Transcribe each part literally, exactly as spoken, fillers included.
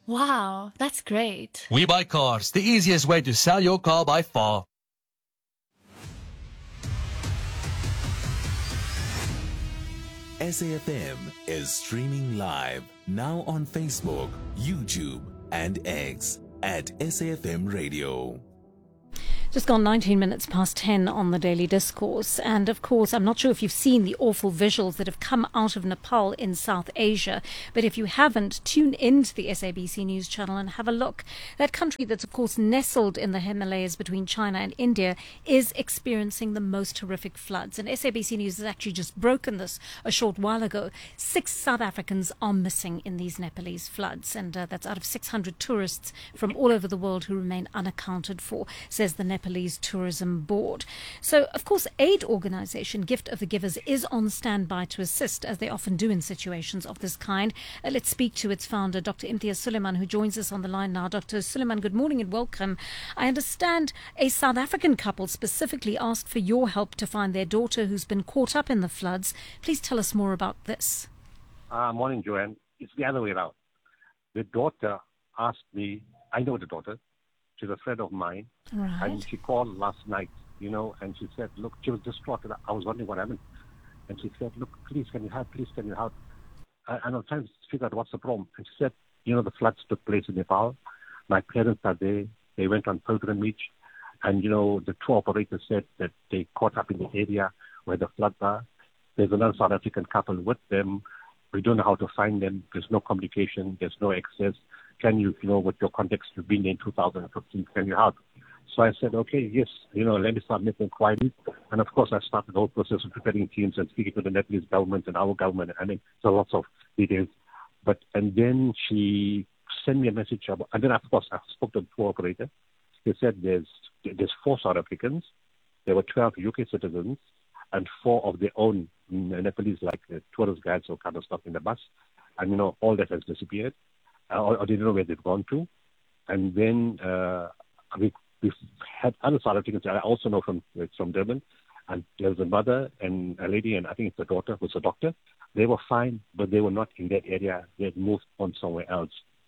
Wow, that's great. We Buy Cars, the easiest way to sell your car by far. S A F M is streaming live now on Facebook, YouTube, and X at S A F M Radio. Just gone nineteen minutes past ten on the Daily Discourse. And of course, I'm not sure if you've seen the awful visuals that have come out of Nepal in South Asia. But if you haven't, tune into the S A B C News channel and have a look. That country that's, of course, nestled in the Himalayas between China and India is experiencing the most horrific floods. And S A B C News has actually just broken this a short while ago. Six South Africans are missing in these Nepalese floods. And uh, that's out of six hundred tourists from all over the world who remain unaccounted for, says the Nepalese Tourism Board. So, of course, aid organisation Gift of the Givers is on standby to assist, as they often do in situations of this kind. Uh, let's speak to its founder, Doctor Imtiaz Sooliman, who joins us on the line now. Doctor Sooliman, good morning and welcome. I understand a South African couple specifically asked for your help to find their daughter who's been caught up in the floods. Please tell us more about this. Uh, morning, Joanne. It's the other way around. The daughter asked me, I know the daughter, she's a friend of mine, right. And she called last night, you know, and she said, look, she was distraught. I was wondering what happened. And she said, look, please, can you help? Please, can you help? I, and I'm trying to figure out what's the problem. And she said, you know, the floods took place in Nepal. My parents are there. They went on pilgrimage. And, you know, the tour operator said that they caught up in the area where the floods are. There's another South African couple with them. We don't know how to find them. There's no communication. There's no access. Can you, you know, with your context, you've been in two thousand fifteen, can you help? So I said, okay, yes, you know, let me start making inquiries. And of course, I started the whole process of preparing teams and speaking to the Nepalese government and our government. I mean, there's lots of details. But, and then she sent me a message about, and then of course, I spoke to the tour operator. He said there's, there's four South Africans. There were twelve U K citizens and four of their own Nepalese, like uh, tourist guides or kind of stuff in the bus. And, you know, all that has disappeared. Uh, or, or they don't know where they've gone to. And then uh, we, we've had other South Africans I also know from from Durban. And there's a mother and a lady, and I think it's a daughter who's a doctor. They were fine, but they were not in that area. They had moved on somewhere else.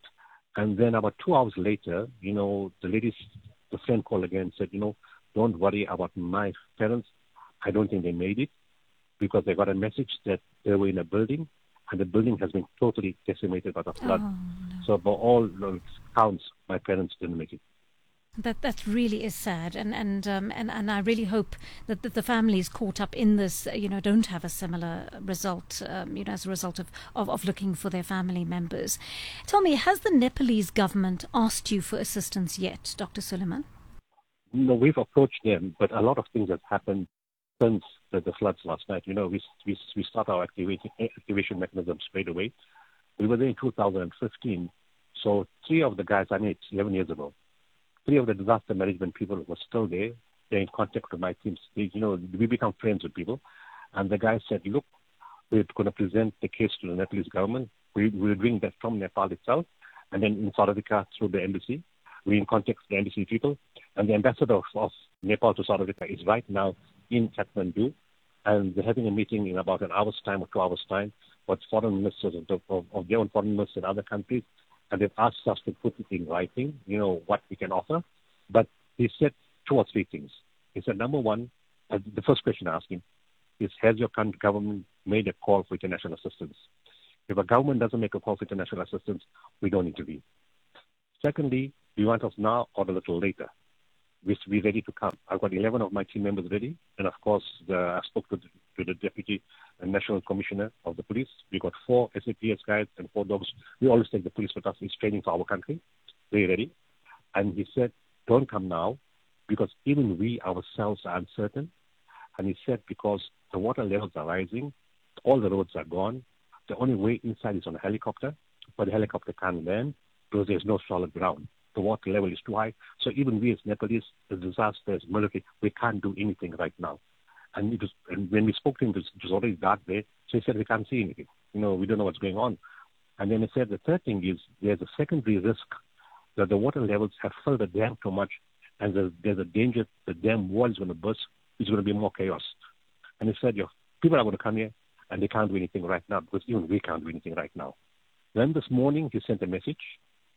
And then about two hours later, you know, the ladies, the friend called again and said, you know, don't worry about my parents. I don't think they made it because they got a message that they were in a building and the building has been totally decimated by the flood. Oh, no. So by all counts, my parents didn't make it. That that really is sad, and and um, and and I really hope that, that the families caught up in this, you know, don't have a similar result, um, you know, as a result of, of, of looking for their family members. Tell me, has the Nepalese government asked you for assistance yet, Doctor Sooliman? No, we've approached them, but a lot of things have happened since the, the floods last night. You know, we we we start our activation activation mechanism straight away. We were there in two thousand fifteen, so three of the guys, I mean, it's eleven years ago. Three of the disaster management people were still there. They're in contact with my teams. They, you know, we become friends with people. And the guy said, look, we're going to present the case to the Nepalese government. We, we're doing that from Nepal itself. And then in South Africa through the embassy. We're in contact with the embassy people. And the ambassador of, of Nepal to South Africa is right now in Kathmandu. And they're having a meeting in about an hour's time or two hours' time with foreign ministers of, the, of, of their own foreign ministers in other countries. And they've asked us to put it in writing, you know, what we can offer. But he said two or three things. He said, number one, uh, the first question I asked him is, has your country government made a call for international assistance? If a government doesn't make a call for international assistance, we don't intervene. Secondly, do you want us now or a little later? We should be ready to come. I've got eleven of my team members ready. And of course, the, I spoke to the, to the Deputy and National Commissioner of the Police. We've got four S A P S guys and four dogs. We always take the police with us. It's training for our country. They're ready. And he said, don't come now because even we ourselves are uncertain. And he said, because the water levels are rising, all the roads are gone. The only way inside is on a helicopter, but the helicopter can't land because there's no solid ground. The water level is too high. So even we as Nepalese, the disaster, as military, we can't do anything right now. And, it was, and when we spoke to him, it was, it was already dark there. So he said, we can't see anything. You know, we don't know what's going on. And then he said the third thing is there's a secondary risk that the water levels have filled the dam too much, and there's, there's a danger the dam wall is going to burst. It's going to be more chaos. And he said, your people are going to come here, and they can't do anything right now because even we can't do anything right now. Then this morning, he sent a message to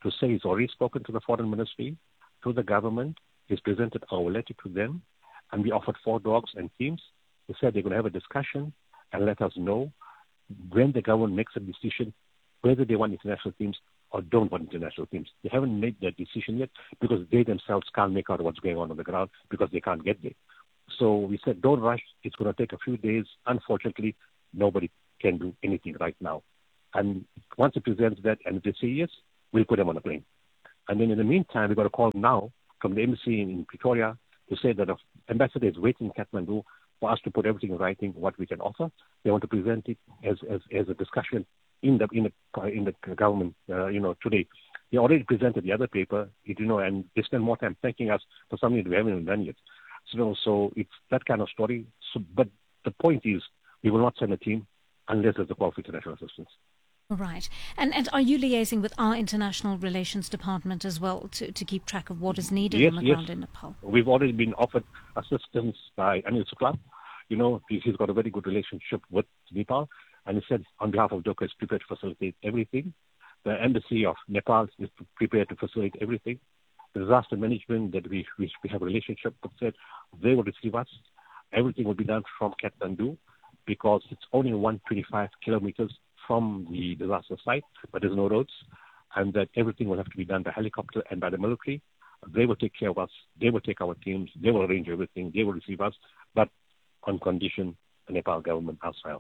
to say he's already spoken to the foreign ministry, to the government. He's presented our letter to them, and we offered four dogs and teams. They said they're going to have a discussion and let us know when the government makes a decision whether they want international teams or don't want international teams. They haven't made that decision yet because they themselves can't make out what's going on on the ground because they can't get there. So we said, don't rush. It's going to take a few days. Unfortunately, nobody can do anything right now. And once it presents that and they say yes, we'll put them on a plane. And then in the meantime, we've got a call now from the embassy in Pretoria to say that the ambassador is waiting in Kathmandu for us to put everything in writing, what we can offer. They want to present it as as, as a discussion in the in the in the government, uh, you know, today. They already presented the other paper, you know, and they spend more time thanking us for something that we haven't even done yet. So, so it's that kind of story. So, but the point is, we will not send a team unless there's a call for international assistance. Right. And and are you liaising with our International Relations Department as well to, to keep track of what is needed yes, on the yes. ground in Nepal? We've already been offered assistance by Anil Sukla. You know, he's got a very good relationship with Nepal. And he said, on behalf of DOCA, is prepared to facilitate everything. The Embassy of Nepal is prepared to facilitate everything. The disaster management that we, we, we have a relationship with said, they will receive us. Everything will be done from Kathmandu because it's only one hundred twenty-five kilometers from the disaster site, but there's no roads, and that everything will have to be done by helicopter and by the military. They will take care of us. They will take our teams. They will arrange everything. They will receive us, but on condition the Nepal government has filed.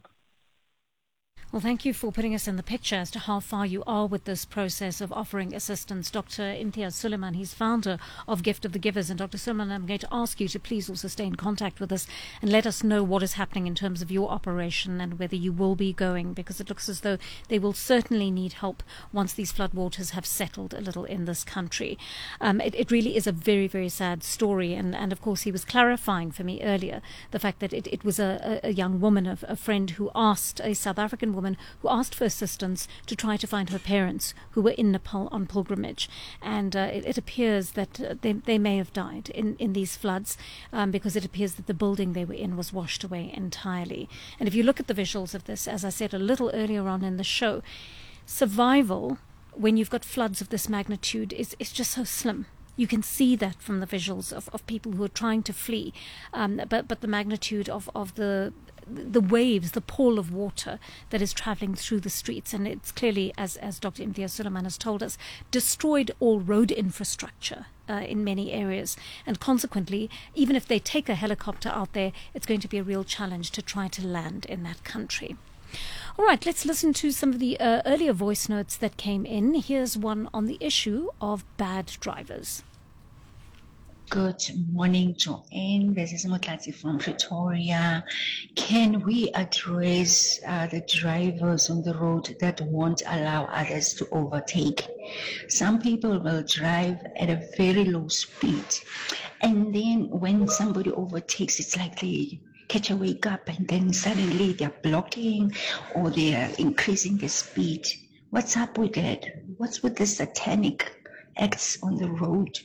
Well, thank you for putting us in the picture as to how far you are with this process of offering assistance. Doctor Imtiaz Sooliman, he's founder of Gift of the Givers. And Doctor Sooliman, I'm going to ask you to please also stay in contact with us and let us know what is happening in terms of your operation and whether you will be going, because it looks as though they will certainly need help once these floodwaters have settled a little in this country. Um, it, it really is a very, very sad story. And, and of course, he was clarifying for me earlier the fact that it, it was a, a young woman, a, a friend who asked, a South African woman who asked for assistance to try to find her parents who were in Nepal on pilgrimage. And uh, it, it appears that uh, they, they may have died in, in these floods um, because it appears that the building they were in was washed away entirely. And if you look at the visuals of this, as I said a little earlier on in the show, survival when you've got floods of this magnitude is, is just so slim. You can see that from the visuals of, of people who are trying to flee. Um, but, but the magnitude of, of the the waves, the pall of water that is traveling through the streets. And it's clearly, as, as Doctor Imtiaz Sooliman has told us, destroyed all road infrastructure uh, in many areas. And consequently, even if they take a helicopter out there, it's going to be a real challenge to try to land in that country. All right, let's listen to some of the uh, earlier voice notes that came in. Here's one on the issue of bad drivers. Good morning, Joanne. This is Mutlatsi from Pretoria. Can we address uh, the drivers on the road that won't allow others to overtake? Some people will drive at a very low speed, and then when somebody overtakes, it's like they catch a wake up, and then suddenly they're blocking or they're increasing the speed. What's up with that? What's with the satanic acts on the road?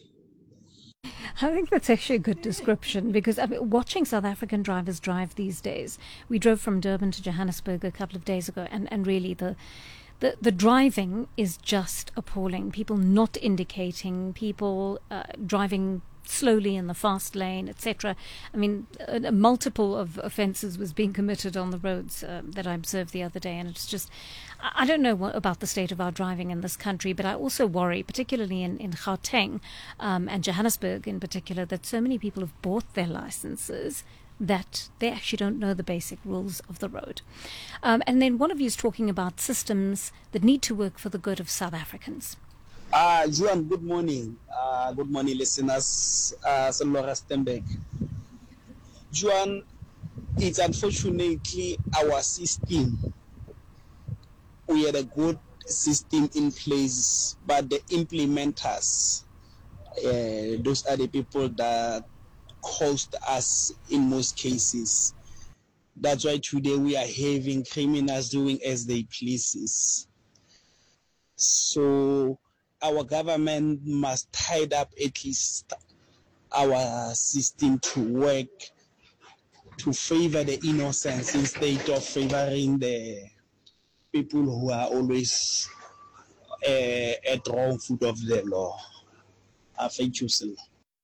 I think that's actually a good description because I mean, watching South African drivers drive these days, we drove from Durban to Johannesburg a couple of days ago, and, and really the, the the driving is just appalling. People not indicating, people uh, driving slowly in the fast lane, et cetera. I mean, a, a multiple of offences was being committed on the roads uh, that I observed the other day, and it's just, I don't know what, about the state of our driving in this country, but I also worry, particularly in, in Gauteng um, and Johannesburg in particular, that so many people have bought their licenses that they actually don't know the basic rules of the road. Um, and then one of you is talking about systems that need to work for the good of South Africans. Uh, Juan, good morning. Uh, good morning, listeners. Uh, Laura Stenberg. Juan, it's unfortunately our system. We had a good system in place, but the implementers, uh, those are the people that cost us in most cases. That's why today we are having criminals doing as they please. So our government must tidy up at least our system to work to favor the innocents instead of favoring the people who are always a, a wrong foot of the law. Uh, thank you, sir.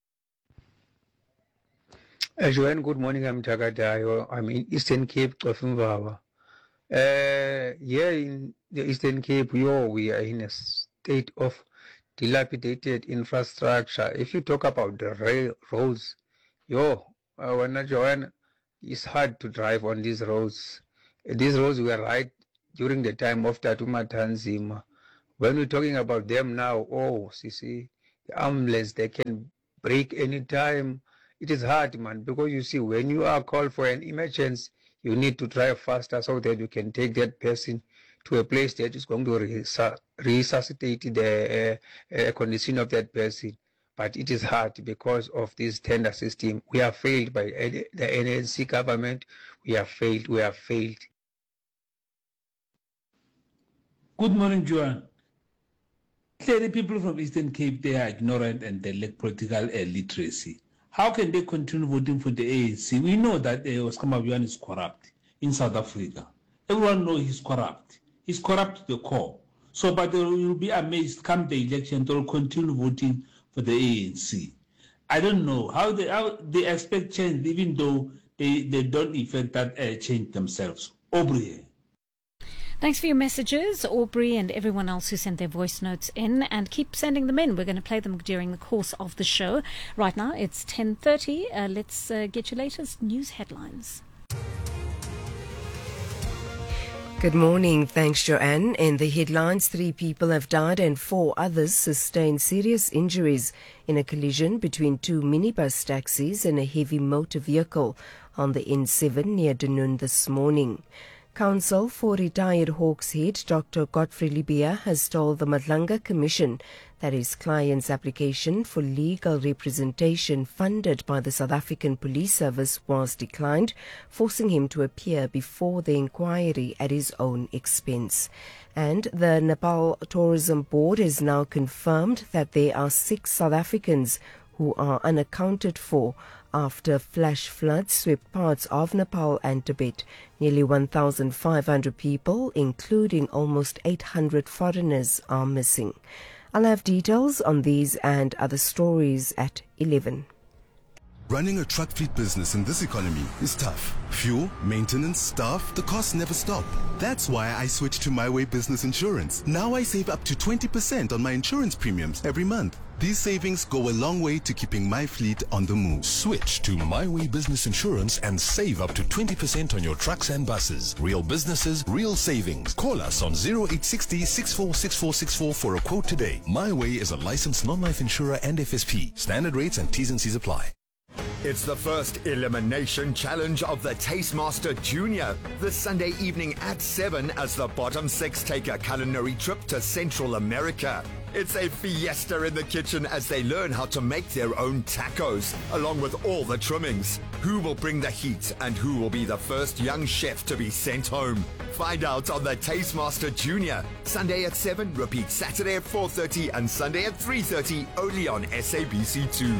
Uh, Joanne, good morning. I'm Tagadayo. I'm in Eastern Cape, Tofimvava. Uh, here in the Eastern Cape, yo, we are in a state of dilapidated infrastructure. If you talk about the rail roads, yo, uh, when Joanne, it's hard to drive on these roads. These roads were right during the time of Tatuma Tanzima. When we're talking about them now, oh, see, see, the ambulance, they can break any time. It is hard, man, because you see, when you are called for an emergency, you need to drive faster so that you can take that person to a place that is going to resu- resuscitate the uh, uh, condition of that person. But it is hard because of this tender system. We are failed by the N N C government. We have failed. We have failed. Good morning, Joanne. Clearly, people from Eastern Cape, they are ignorant and they lack political uh, literacy. How can they continue voting for the A N C? We know that uh, Oscar Mabiane is corrupt in South Africa. Everyone knows he's corrupt. He's corrupt to the core. So, but they will be amazed come the election, they will continue voting for the A N C. I don't know how they how they expect change, even though they, they don't effect that uh, change themselves. Aubrey. Thanks for your messages, Aubrey, and everyone else who sent their voice notes in, and keep sending them in. We're going to play them during the course of the show. Right now, it's ten thirty. Uh, let's uh, get your latest news headlines. Good morning. Thanks, Joanne. In the headlines, three people have died and four others sustained serious injuries in a collision between two minibus taxis and a heavy motor vehicle on the N seven near Dunoon this morning. Counsel for retired Hawks head Doctor Godfrey Libia has told the Madlanga Commission that his client's application for legal representation funded by the South African Police Service was declined, forcing him to appear before the inquiry at his own expense. And the Nepal Tourism Board has now confirmed that there are six South Africans who are unaccounted for after flash floods swept parts of Nepal and Tibet. Nearly one thousand five hundred people, including almost eight hundred foreigners, are missing. I'll have details on these and other stories at eleven. Running a truck fleet business in this economy is tough. Fuel, maintenance, staff, the costs never stop. That's why I switched to My Way Business Insurance. Now I save up to twenty percent on my insurance premiums every month. These savings go a long way to keeping my fleet on the move. Switch to My Way Business Insurance and save up to twenty percent on your trucks and buses. Real businesses, real savings. Call us on zero eight six zero, six four six four six four for a quote today. My Way is a licensed non-life insurer and F S P. Standard rates and T's and C's apply. It's the first elimination challenge of the Tastemaster Junior. This Sunday evening at seven as the bottom six take a culinary trip to Central America. It's a fiesta in the kitchen as they learn how to make their own tacos, along with all the trimmings. Who will bring the heat and who will be the first young chef to be sent home? Find out on the Tastemaster Junior. Sunday at seven, repeat Saturday at four thirty and Sunday at three thirty, only on S A B C two.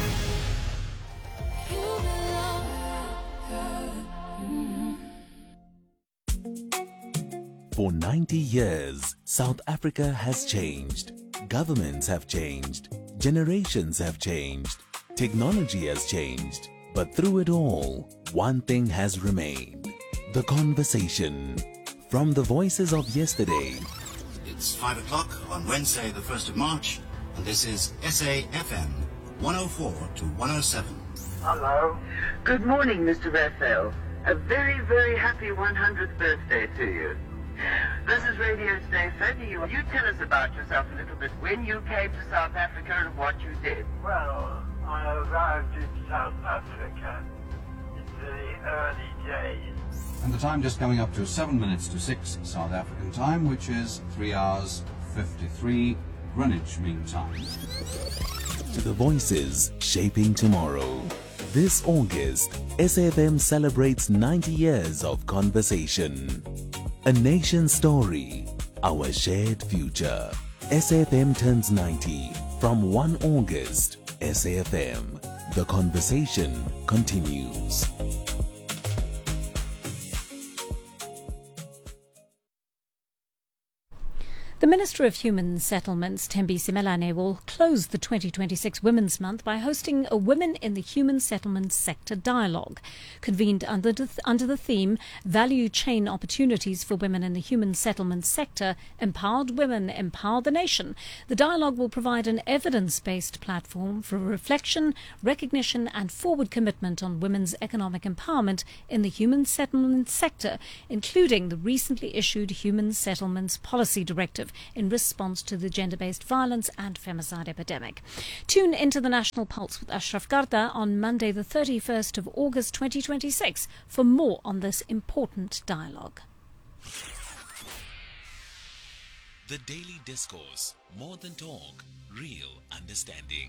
For ninety years, South Africa has changed. Governments have changed. Generations have changed. Technology has changed. But through it all, one thing has remained. The conversation. From the voices of yesterday. It's five o'clock on Wednesday, the first of March, and this is S A F M one oh four to one oh seven. Hello. Good morning, Mister Raphael. A very, very happy one hundredth birthday to you. This is Radio Stayford. You, you tell us about yourself a little bit. When you came to South Africa and what you did. Well, I arrived in South Africa in the early days. And the time just coming up to seven minutes to six South African time, which is three hours fifty-three Greenwich Mean Time. To the voices shaping tomorrow. This August, S A F M celebrates ninety years of conversation. A nation story, our shared future. S A F M turns ninety from first of August. S A F M, the conversation continues. The Minister of Human Settlements, Thembi Simelane, will close the twenty twenty-six Women's Month by hosting a Women in the Human Settlements Sector Dialogue. Convened under the, under the theme, Value Chain Opportunities for Women in the Human Settlements Sector, Empowered Women, Empower the Nation. The dialogue will provide an evidence-based platform for reflection, recognition and forward commitment on women's economic empowerment in the human settlements sector, including the recently issued Human Settlements Policy Directive in response to the gender-based violence and femicide epidemic. Tune into the National Pulse with Ashraf Garda on Monday the thirty-first of August twenty twenty-six for more on this important dialogue. The Daily Discourse. More than talk, real understanding.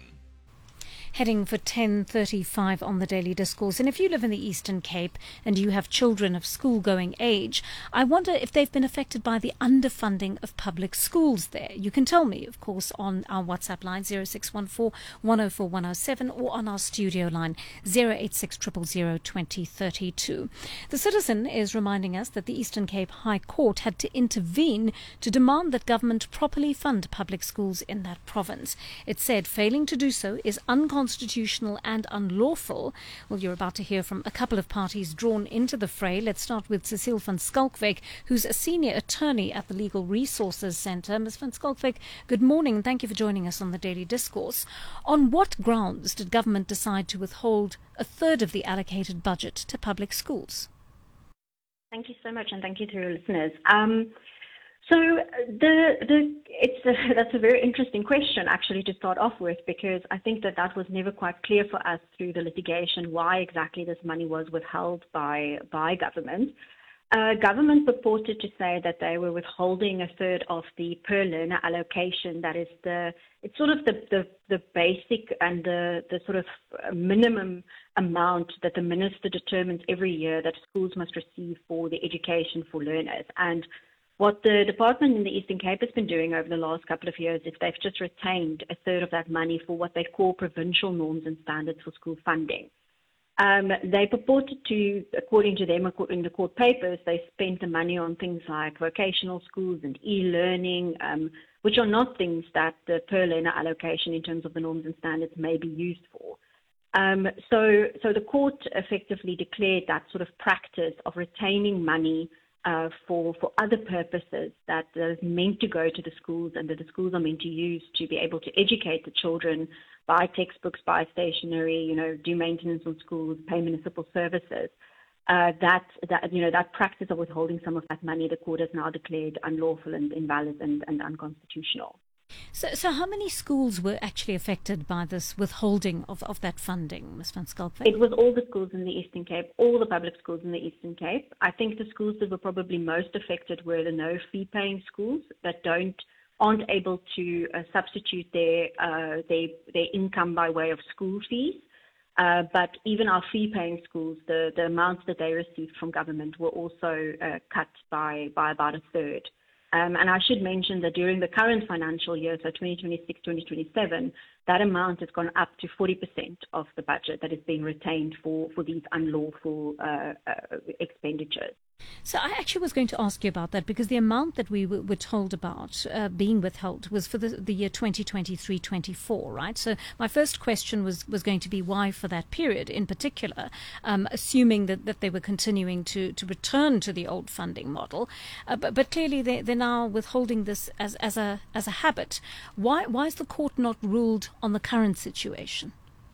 Heading for ten thirty-five on the Daily Discourse. And if you live in the Eastern Cape and you have children of school-going age, I wonder if they've been affected by the underfunding of public schools there. You can tell me, of course, on our WhatsApp line zero six one four, one oh four, one oh seven or on our studio line zero eight six zero zero zero, two oh three two. The Citizen is reminding us that the Eastern Cape High Court had to intervene to demand that government properly fund public schools in that province. It said failing to do so is unconstitutional Unconstitutional and unlawful. Well, you're about to hear from a couple of parties drawn into the fray. Let's start with Cecile van Skalkwyk, who's a senior attorney at the Legal Resources Centre. Miz van Skalkwyk, good morning and thank you for joining us on the Daily Discourse. On what grounds did government decide to withhold a third of the allocated budget to public schools? Thank you so much, and thank you to your listeners. Um, So the the it's a, that's a very interesting question actually to start off with, because I think that that was never quite clear for us through the litigation why exactly this money was withheld by by government. Uh, government purported to say that they were withholding a third of the per learner allocation. That is the it's sort of the the, the basic and the the sort of minimum amount that the minister determines every year that schools must receive for the education for learners. And what the department in the Eastern Cape has been doing over the last couple of years is they've just retained a third of that money for what they call provincial norms and standards for school funding. Um, they purported to, according to them, in the court papers, they spent the money on things like vocational schools and e-learning, um, which are not things that the per learner allocation in terms of the norms and standards may be used for. Um, so, so the court effectively declared that sort of practice of retaining money Uh, for, for other purposes that is meant to go to the schools and that the schools are meant to use to be able to educate the children, buy textbooks, buy stationery, you know, do maintenance on schools, pay municipal services. Uh, that, that, you know, that practice of withholding some of that money, the court has now declared unlawful and invalid and, and unconstitutional. So, so how many schools were actually affected by this withholding of, of that funding, Miz van Skalkwyk? It was all the schools in the Eastern Cape, all the public schools in the Eastern Cape. I think the schools that were probably most affected were the no-fee-paying schools that don't aren't able to uh, substitute their, uh, their their income by way of school fees. Uh, but even our fee-paying schools, the, the amounts that they received from government were also uh, cut by, by about a third. Um, and I should mention that during the current financial year, so twenty twenty-six twenty twenty-seven, that amount has gone up to forty percent of the budget that is being retained for, for these unlawful uh, uh, expenditures. So I actually was going to ask you about that, because the amount that we w- were told about uh, being withheld was for the, the year twenty twenty-three twenty-four, right? So my first question was, was going to be why for that period in particular, um, assuming that, that they were continuing to, to return to the old funding model. Uh, but, but clearly they, they're now withholding this as, as, a, as a habit. Why, why has the court not ruled on the current situation?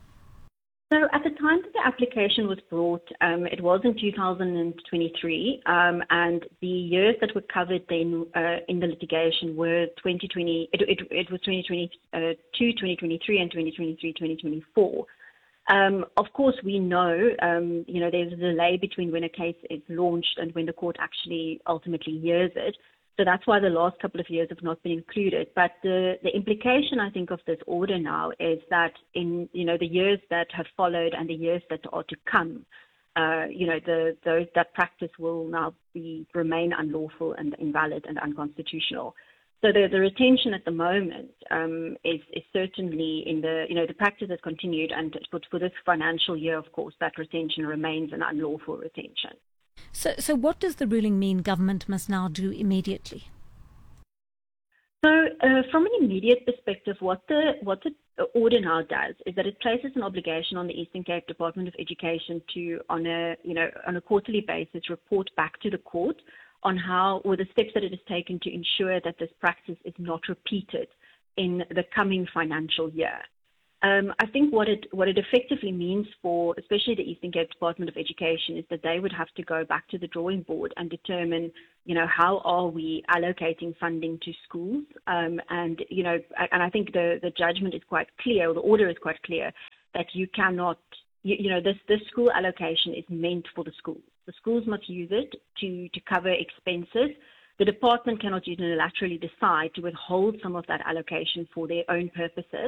So at the time that the application was brought, um, it was in two thousand twenty-three, um, and the years that were covered then uh, in the litigation were twenty twenty. It, it, it was twenty twenty-two, twenty twenty-three, and twenty twenty-three, twenty twenty-four. Um, of course, we know, um, you know, there's a delay between when a case is launched and when the court actually ultimately hears it. So that's why the last couple of years have not been included. But the, the implication, I think, of this order now is that in, you know, the years that have followed and the years that are to come, uh, you know, the, those, that practice will now be remain unlawful and invalid and unconstitutional. So the, the retention at the moment um, is, is certainly in the, you know, the practice has continued, and for, for this financial year, of course, that retention remains an unlawful retention. So, so what does the ruling mean government must now do immediately? So, uh, from an immediate perspective, what the what the order now does is that it places an obligation on the Eastern Cape Department of Education to, on a you know on a quarterly basis, report back to the court on how or the steps that it has taken to ensure that this practice is not repeated in the coming financial year. Um, I think what it what it effectively means for, especially the Eastern Cape Department of Education, is that they would have to go back to the drawing board and determine, you know, how are we allocating funding to schools, um, and you know, and I think the the judgment is quite clear, or the order is quite clear, that you cannot, you, you know, this this school allocation is meant for the schools. The schools must use it to to cover expenses. The department cannot unilaterally decide to withhold some of that allocation for their own purposes.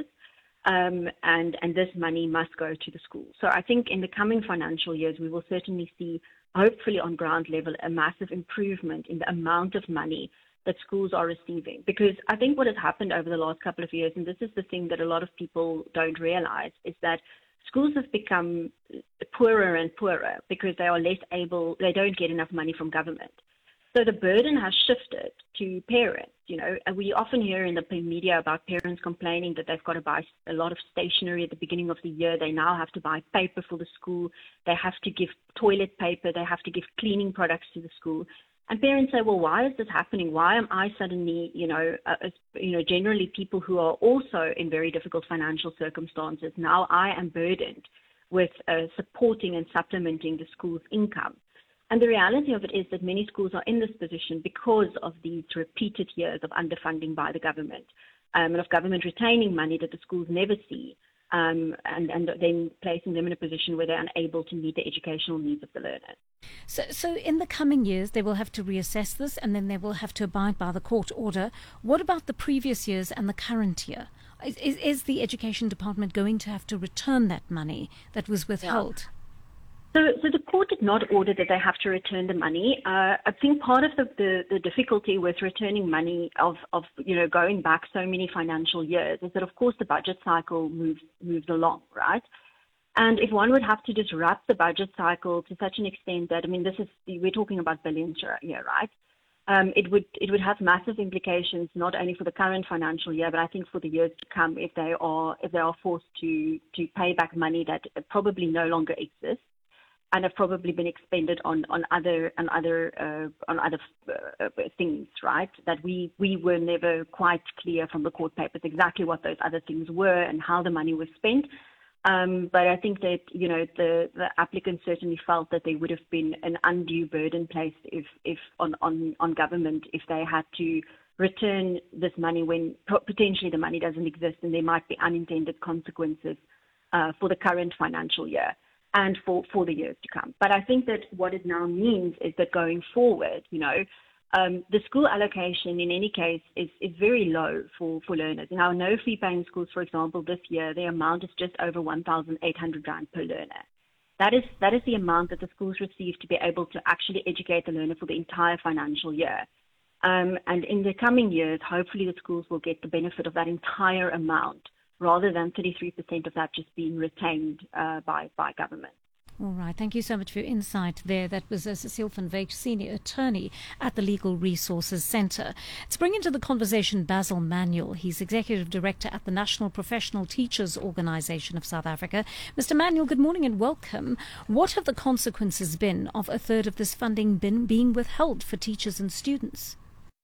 Um, and, and this money must go to the school. So I think in the coming financial years, we will certainly see, hopefully on ground level, a massive improvement in the amount of money that schools are receiving. Because I think what has happened over the last couple of years, and this is the thing that a lot of people don't realize, is that schools have become poorer and poorer because they are less able, they don't get enough money from government. So the burden has shifted to parents. You know, and we often hear in the media about parents complaining that they've got to buy a lot of stationery at the beginning of the year. They now have to buy paper for the school. They have to give toilet paper. They have to give cleaning products to the school. And parents say, well, why is this happening? Why am I suddenly, you know, uh, you know, generally people who are also in very difficult financial circumstances, now I am burdened with uh, supporting and supplementing the school's income. And the reality of it is that many schools are in this position because of these repeated years of underfunding by the government, um, and of government retaining money that the schools never see, um, and, and then placing them in a position where they're unable to meet the educational needs of the learners. So, so in the coming years, they will have to reassess this, and then they will have to abide by the court order. What about the previous years and the current year? Is, is, is the Education Department going to have to return that money that was withheld? Yeah. So, so the court did not order that they have to return the money. Uh, I think part of the, the, the difficulty with returning money of, of, you know, going back so many financial years is that, of course, the budget cycle moves moves along, right? And if one would have to disrupt the budget cycle to such an extent that, I mean, this is, we're talking about billions here, right? Um, it would it would have massive implications not only for the current financial year, but I think for the years to come if they are if they are forced to to pay back money that probably no longer exists, and have probably been expended on, on other on other uh, on other uh, things, right? That we we were never quite clear from the court papers exactly what those other things were and how the money was spent. Um, but I think that you know the, the applicants certainly felt that there would have been an undue burden placed if if on, on, on government if they had to return this money when potentially the money doesn't exist and there might be unintended consequences uh, for the current financial year and for, for the years to come. But I think that what it now means is that going forward, you know, um, the school allocation in any case is, is very low for, for learners. In our no fee paying schools, for example, this year, the amount is just over one thousand eight hundred rand per learner. That is, that is the amount that the schools receive to be able to actually educate the learner for the entire financial year. Um, and in the coming years, hopefully the schools will get the benefit of that entire amount, rather than thirty-three percent of that just being retained uh, by, by government. All right. Thank you so much for your insight there. That was uh, Cecile van Wyk, Senior Attorney at the Legal Resources Centre. Let's bring into the conversation Basil Manuel. He's Executive Director at the National Professional Teachers Organisation of South Africa. Mister Manuel, good morning and welcome. What have the consequences been of a third of this funding been being withheld for teachers and students?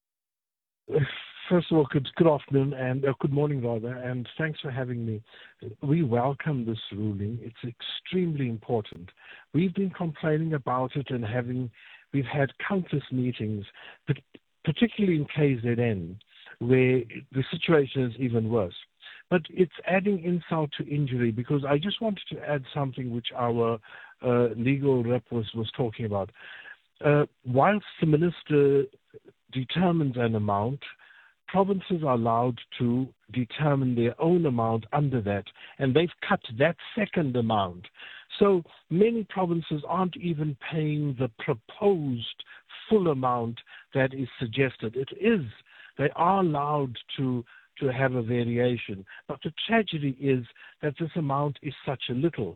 First of all, good, good afternoon and uh, good morning, rather, and thanks for having me. We welcome this ruling. It's extremely important. We've been complaining about it and having, we've had countless meetings, but particularly in K Z N, where the situation is even worse. But it's adding insult to injury, because I just wanted to add something which our uh, legal rep was, was talking about. Uh, whilst the minister determines an amount, provinces are allowed to determine their own amount under that, and they've cut that second amount. So many provinces aren't even paying the proposed full amount that is suggested. It is, they are allowed to, to have a variation. But the tragedy is that this amount is such a little.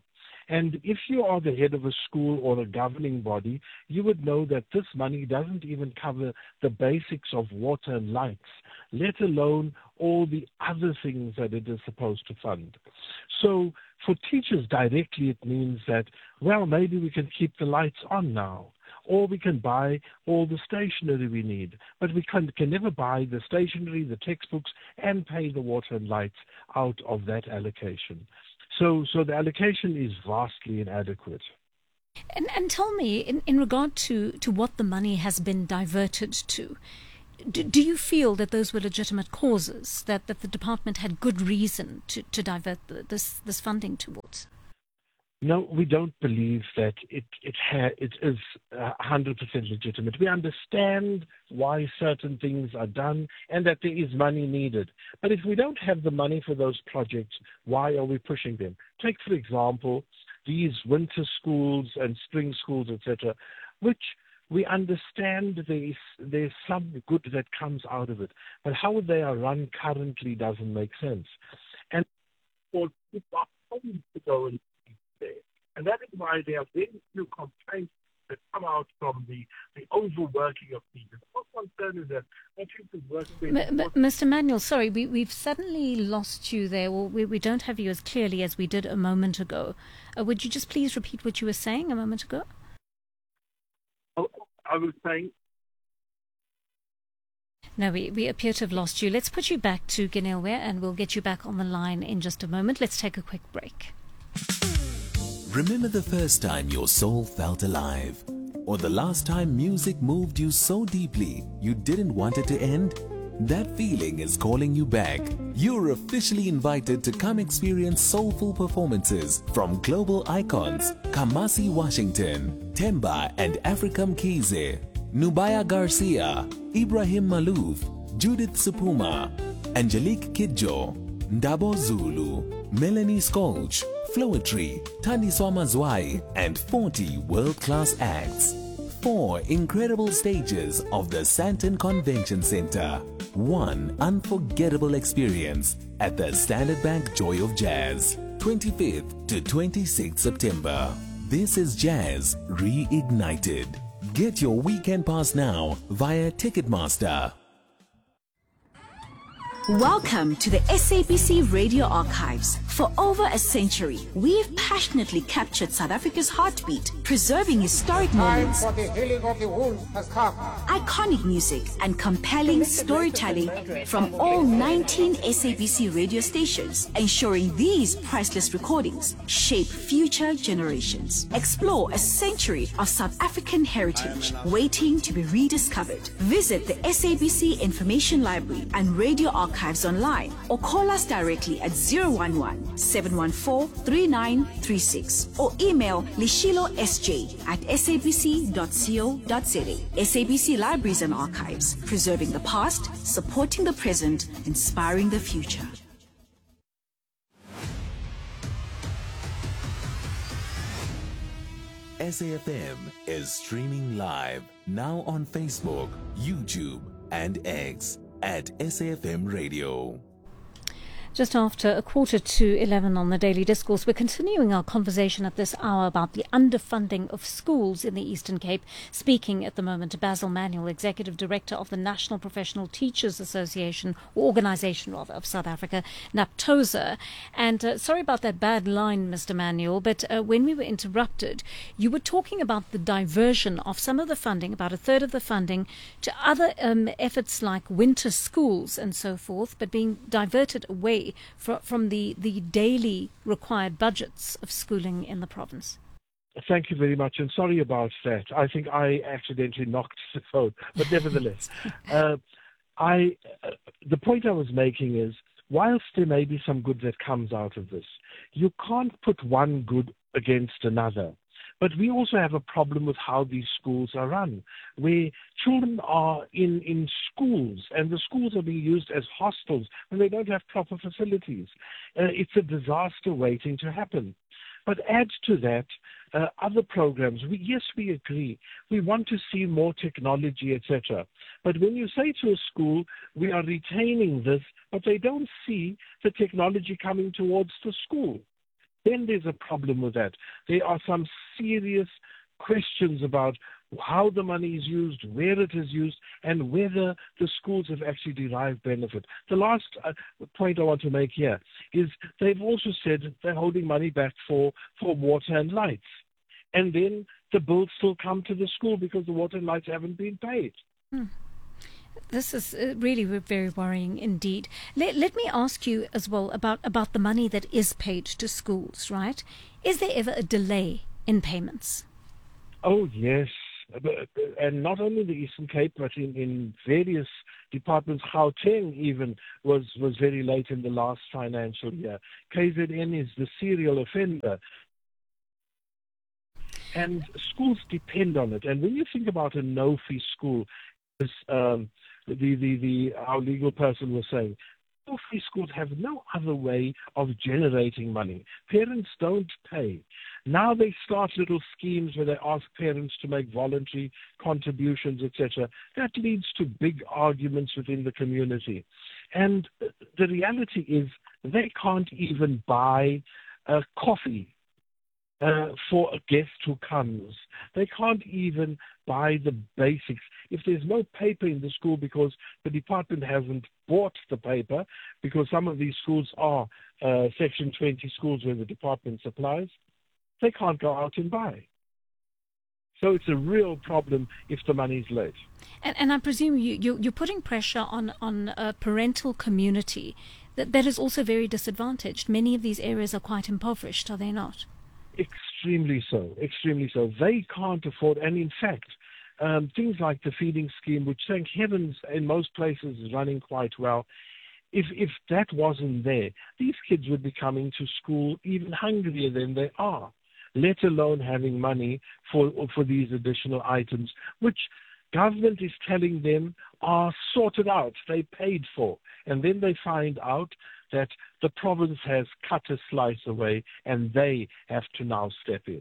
And if you are the head of a school or a governing body, you would know that this money doesn't even cover the basics of water and lights, let alone all the other things that it is supposed to fund. So for teachers directly, it means that, well, maybe we can keep the lights on now, or we can buy all the stationery we need. But we can, can never buy the stationery, the textbooks, and pay the water and lights out of that allocation. So, so the allocation is vastly inadequate. And, and tell me, in, in regard to, to what the money has been diverted to, do, do you feel that those were legitimate causes, that, that the department had good reason to, to divert the, this, this funding towards? No, we don't believe that it it, ha- it is one hundred percent legitimate. We understand why certain things are done and that there is money needed. But if we don't have the money for those projects, why are we pushing them? Take, for example, these winter schools and spring schools, et cetera, which we understand there is, there's some good that comes out of it. But how they are run currently doesn't make sense. And for people to go and there. And that is why there are very few complaints that come out from the, the overworking of people. What concern is that I think the work M- M- Mister Manuel, sorry, we, we've suddenly lost you there. Well, we, we don't have you as clearly as we did a moment ago. Uh, would you just please repeat what you were saying a moment ago? Oh, I was saying... No, we, we appear to have lost you. Let's put you back to Genelwe and we'll get you back on the line in just a moment. Let's take a quick break. Remember the first time your soul felt alive? Or the last time music moved you so deeply you didn't want it to end? That feeling is calling you back. You're officially invited to come experience soulful performances from global icons Kamasi Washington, Temba and Africa Mkhize, Nubaya Garcia, Ibrahim Malouf, Judith Supuma, Angelique Kidjo, Ndabo Zulu, Melanie Skolch, Flowetry, Thandiswa Mazwai, and forty world-class acts. Four incredible stages of the Sandton Convention Center. One unforgettable experience at the Standard Bank Joy of Jazz. twenty-fifth to twenty-sixth September. This is Jazz Reignited. Get your weekend pass now via Ticketmaster. Welcome to the S A B C Radio Archives. For over a century, we've passionately captured South Africa's heartbeat, preserving historic moments, Time for the healing of the wound has come. iconic music, and compelling storytelling from all nineteen S A B C radio stations, ensuring these priceless recordings shape future generations. Explore a century of South African heritage waiting to be rediscovered. Visit the S A B C Information Library and Radio Archives online or call us directly at zero one one, seven one four, three nine three six or email lishilo s j at s a b c dot co dot za. S A B C Libraries and Archives, preserving the past, supporting the present, inspiring the future. S A F M is streaming live now on Facebook, YouTube, and X at S A F M Radio. Just after a quarter to eleven on the Daily Discourse, we're continuing our conversation at this hour about the underfunding of schools in the Eastern Cape. Speaking at the moment, Basil Manuel, Executive Director of the National Professional Teachers Association, or Organisation rather, of South Africa, NAPTOSA. And uh, sorry about that bad line, Mister Manuel, but uh, when we were interrupted, you were talking about the diversion of some of the funding, about a third of the funding, to other um, efforts like winter schools and so forth, but being diverted away From, from the, the daily required budgets of schooling in the province. Thank you very much, and sorry about that. I think I accidentally knocked the phone, but nevertheless, uh, I uh, the point I was making is, whilst there may be some good that comes out of this, you can't put one good against another. But we also have a problem with how these schools are run, where children are in, in schools and the schools are being used as hostels when they don't have proper facilities. Uh, it's a disaster waiting to happen. But add to that uh, other programs. We, yes, we agree. We want to see more technology, et cetera. But when you say to a school, we are retaining this, but they don't see the technology coming towards the school. then there's a problem with that. There are some serious questions about how the money is used, where it is used, and whether the schools have actually derived benefit. The last uh, point I want to make here is they've also said they're holding money back for, for water and lights. And then the bills still come to the school because the water and lights haven't been paid. Hmm. This is really very worrying indeed. Let, let me ask you as well about, about the money that is paid to schools, right? Is there ever a delay in payments? Oh, yes. And not only the Eastern Cape, but in, in various departments. Gauteng even was, was very late in the last financial year. K Z N is the serial offender. And schools depend on it. And when you think about a no-fee school, as um, the, the, the, our legal person was saying, no-fee schools have no other way of generating money. Parents don't pay. Now they start little schemes where they ask parents to make voluntary contributions, et cetera. That leads to big arguments within the community. And the reality is they can't even buy a coffee Uh, for a guest who comes. They can't even buy the basics. If there's no paper in the school because the department hasn't bought the paper, because some of these schools are uh, Section twenty schools where the department supplies, they can't go out and buy. So it's a real problem if the money's late. And, and I presume you, you, you're putting pressure on, on a parental community that, that is also very disadvantaged. Many of these areas are quite impoverished, are they not? Extremely so, extremely so. They can't afford, and in fact, um, things like the feeding scheme, which thank heavens in most places is running quite well, if if that wasn't there, these kids would be coming to school even hungrier than they are, let alone having money for for these additional items, which government is telling them are sorted out, they paid for, and then they find out that the province has cut a slice away and they have to now step in.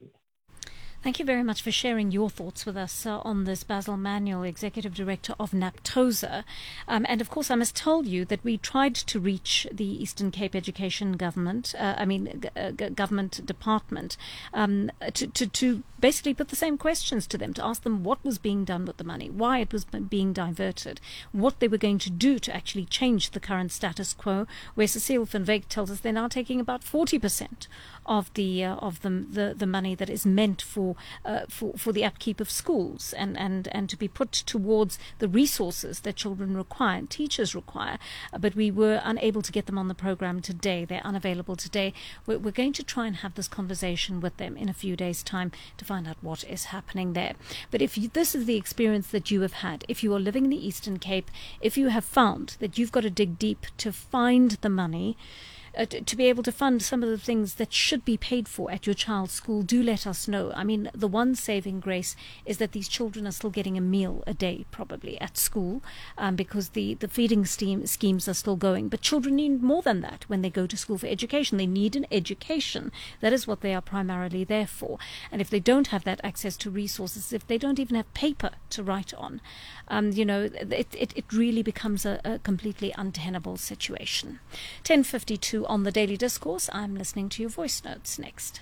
Thank you very much for sharing your thoughts with us uh, on this. Basil Manuel, Executive Director of NAPTOSA. Um, and of course, I must tell you that we tried to reach the Eastern Cape Education Government, uh, I mean, g- g- Government Department, um, to, to, to basically put the same questions to them, to ask them what was being done with the money, why it was being diverted, what they were going to do to actually change the current status quo, where Cecile van Wyk tells us they're now taking about forty percent of the uh, of the, the the money that is meant for uh, for for the upkeep of schools and, and, and to be put towards the resources that children require and teachers require. Uh, but we were unable to get them on the program today. They're unavailable today. We're, we're going to try and have this conversation with them in a few days' time to find out what is happening there. But if you, this is the experience that you have had, if you are living in the Eastern Cape, if you have found that you've got to dig deep to find the money, Uh, to, to be able to fund some of the things that should be paid for at your child's school, do let us know. I mean, the one saving grace is that these children are still getting a meal a day, probably, at school, um, because the, the feeding scheme, schemes are still going. But children need more than that when they go to school for education. They need an education. That is what they are primarily there for. And if they don't have that access to resources, if they don't even have paper to write on, um, you know, it, it, it really becomes a, a completely untenable situation. ten fifty-two on the Daily Discourse. I'm listening to your voice notes next.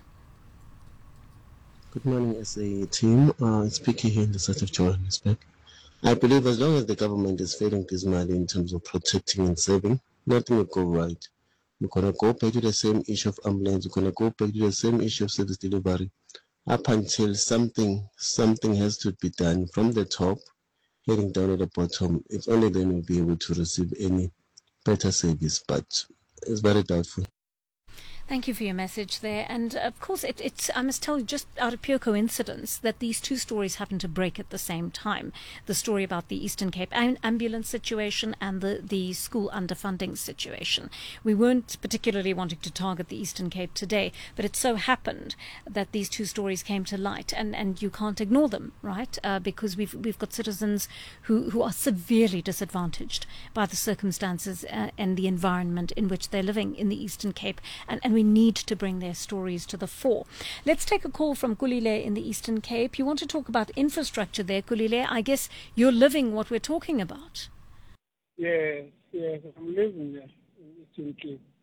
Good morning, S A team. Uh, speaking here in the south of Johannesburg. I believe as long as the government is failing this money in terms of protecting and saving, nothing will go right. We're going to go back to the same issue of ambulance. We're going to go back to the same issue of service delivery up until something, something has to be done from the top, heading down at the bottom. If only then we'll be able to receive any better service, but it's very doubtful. Thank you for your message there. And of course, it, it's, I must tell you, just out of pure coincidence, that these two stories happen to break at the same time. The story about the Eastern Cape ambulance situation and the, the school underfunding situation. We weren't particularly wanting to target the Eastern Cape today, but it so happened that these two stories came to light, and, and you can't ignore them, right? Uh, because we've we've got citizens who, who are severely disadvantaged by the circumstances uh, and the environment in which they're living in the Eastern Cape, and, and we need to bring their stories to the fore. Let's take a call from Kulile in the Eastern Cape. You want to talk about infrastructure there, Kulile. I guess you're living what we're talking about. Yes, yes, I'm living there in the Eastern Cape.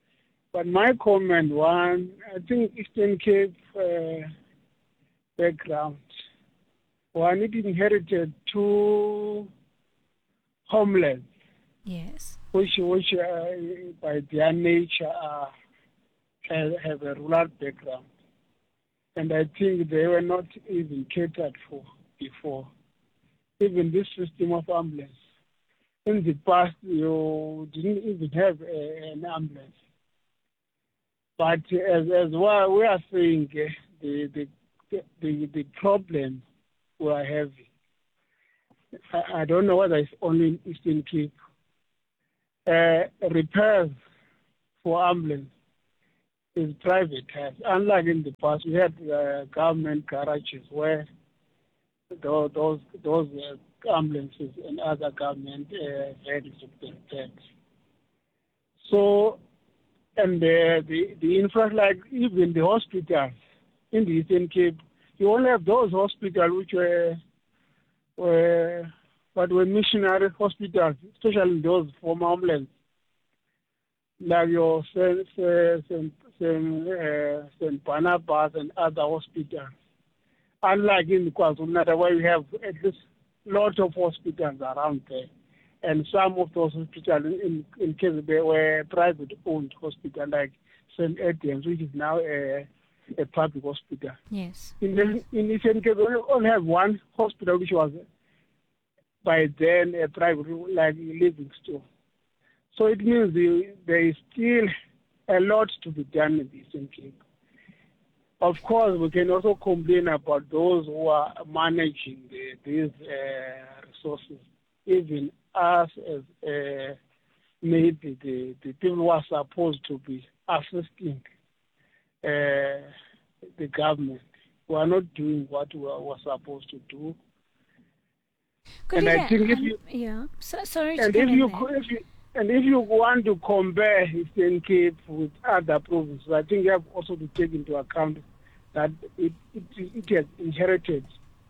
But my comment, one, I think Eastern Cape uh, background, one, it inherited two homelands. Yes. Which, which uh, by their nature, uh, have, have a rural background. And I think they were not even catered for before. Even this system of ambulance. In the past, you didn't even have a, an ambulance. But as, as well, we are saying uh, the, the, the, the problem we are having, I, I don't know whether it's only in Eastern Cape, uh, repairs for ambulance is privatized. Unlike in the past, we had uh, government garages where those those, those uh, ambulances and other government uh, vehicles would be repaired. So, and uh, the the infra, like even the hospitals in the Eastern Cape, you only have those hospitals which were were what were missionary hospitals, especially those former homelands, like your Saint Saint Saint, uh, Saint Barnabas and other hospitals. Unlike in KwaZulu-Natal, where we have at least lot of hospitals around there, and some of those hospitals in in K Z B were private-owned hospitals, like Saint Edmunds, which is now a a public hospital. Yes. In the, in Eastern Cape, we only have one hospital, which was by then a private, like Livingstone. So it means the, there is still a lot to be done in the Eastern Cape. Of course, we can also complain about those who are managing the, these uh, resources, even us as uh, maybe the, the people who are supposed to be assisting uh, the government. We are not doing what we were supposed to do. Could and you I get- think if um, you yeah, so, sorry to and come if in you, there. co- if you and if you want to compare Eastern Cape with other provinces, I think you have also to take into account that it it, it has inherited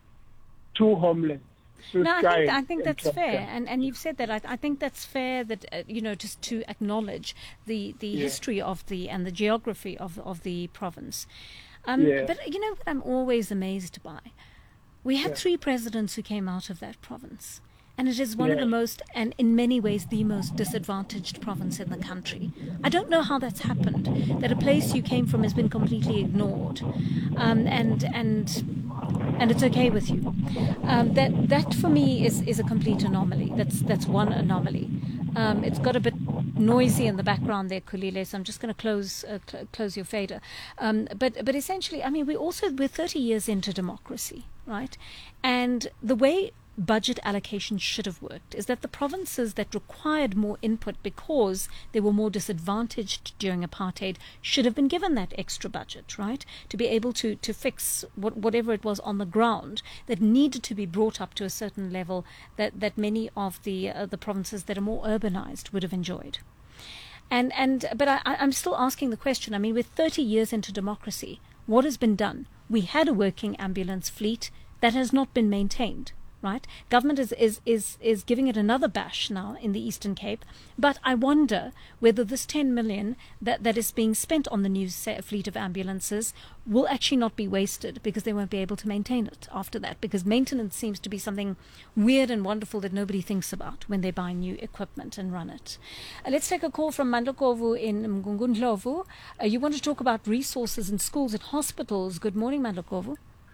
two homelands. No, I Sky think, I and think that's Transkei. fair, and and you've said that. I, I think that's fair. That uh, you know, just to acknowledge the, the Yeah. history of the and the geography of of the province. Um, Yeah. But you know what I'm always amazed by? We had Yeah. three presidents who came out of that province. And it is one of Yeah. the most, and in many ways, the most disadvantaged province in the country. I don't know how that's happened, that a place you came from has been completely ignored. Um, and and and it's okay with you. Um, that that for me is, is a complete anomaly. That's that's one anomaly. Um, it's got a bit noisy in the background there, Kulile, so I'm just going to close uh, cl- close your fader. Um, but but essentially, I mean, we also we're thirty years into democracy, right? And the way budget allocation should have worked is that the provinces that required more input because they were more disadvantaged during apartheid should have been given that extra budget, right, to be able to to fix what, whatever it was on the ground that needed to be brought up to a certain level that that many of the uh, the provinces that are more urbanized would have enjoyed. And and but I, I- I'm still asking the question. I mean, we're thirty years into democracy. What has been done? We had a working ambulance fleet that has not been maintained. Right, government is, is is is giving it another bash now in the Eastern Cape, but I wonder whether this ten million that, that is being spent on the new se- fleet of ambulances will actually not be wasted because they won't be able to maintain it after that. Because maintenance seems to be something weird and wonderful that nobody thinks about when they buy new equipment and run it. Uh, let's take a call from Mandlokovu in Mgungundlovu. Uh, you want to talk about resources in schools and hospitals. Good morning, Mandlokovu.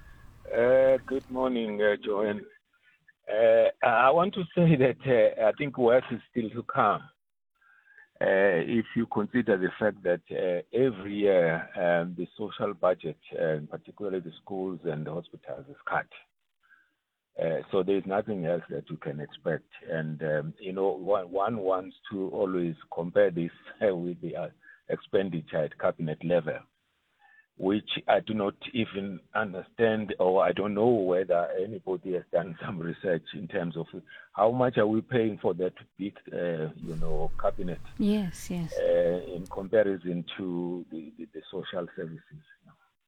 Uh, good morning, uh, Joanne. Uh, I want to say that uh, I think work is still to come. Uh, if you consider the fact that uh, every year um, the social budget, uh, particularly the schools and the hospitals, is cut. Uh, so there's nothing else that you can expect. And, um, you know, one, one wants to always compare this uh, with the uh, expenditure at cabinet level, which I do not even understand, or I don't know whether anybody has done some research in terms of how much are we paying for that big, uh, you know, cabinet Yes, yes. uh, in comparison to the, the, the social services.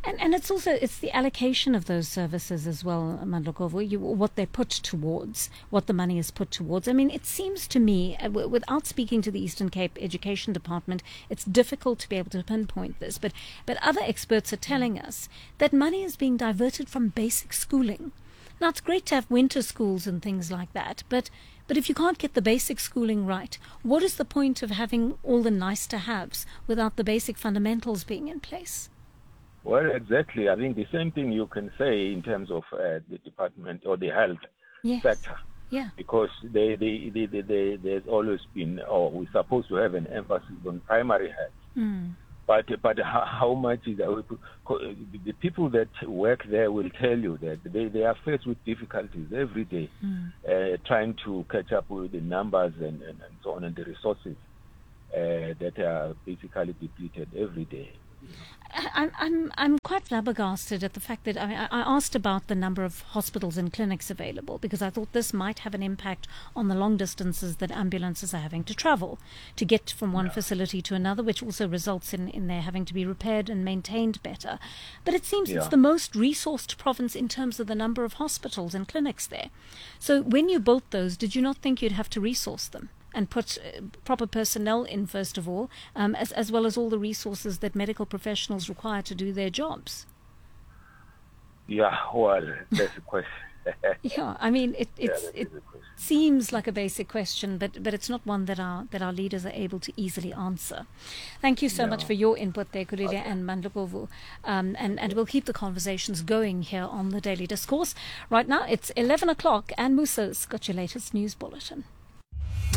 And and it's also it's the allocation of those services as well, Mandlokovo, you, what they're put towards, what the money is put towards. I mean, it seems to me, uh, w- without speaking to the Eastern Cape Education Department, it's difficult to be able to pinpoint this, but, but other experts are telling us that money is being diverted from basic schooling. Now, it's great to have winter schools and things like that, but But if you can't get the basic schooling right, what is the point of having all the nice-to-haves without the basic fundamentals being in place? Well, exactly. I think the same thing you can say in terms of uh, the department or the health yes. sector. Yeah. Because they, they, they, they, they, there's always been, or we're supposed to have an emphasis on primary health. Mm. But but how, how much is that? The people that work there will tell you that they, they are faced with difficulties every day, mm. uh, trying to catch up with the numbers and, and, and so on, and the resources uh, that are basically depleted every day. I'm I'm I'm quite flabbergasted at the fact that I, mean, I asked about the number of hospitals and clinics available because I thought this might have an impact on the long distances that ambulances are having to travel to get from one yeah. facility to another, which also results in, in their having to be repaired and maintained better. But it seems yeah. it's the most resourced province in terms of the number of hospitals and clinics there. So when you built those, did you not think you'd have to resource them and put uh, proper personnel in, first of all, um, as, as well as all the resources that medical professionals require to do their jobs? Yeah, well, that's a question. yeah, I mean, it it's, yeah, it seems like a basic question, but, but it's not one that our that our leaders are able to easily answer. Thank you so no. much for your input there, Kulile okay. and Mandlokovo. Um, and, and we'll keep the conversations going here on the Daily Discourse. Right now, it's eleven o'clock, and Musa's got your latest news bulletin.